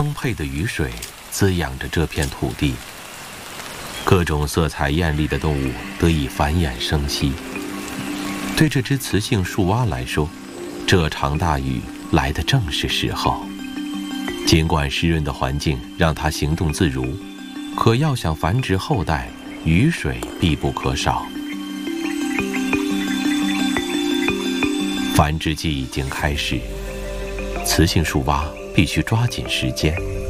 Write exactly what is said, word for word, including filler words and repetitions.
丰沛的雨水滋养着这片土地，各种色彩艳丽的动物得以繁衍生息。对这只雌性树蛙来说，这场大雨来得正是时候。尽管湿润的环境让它行动自如，可要想繁殖后代，雨水必不可少。繁殖季已经开始，雌性树蛙必须抓紧时间。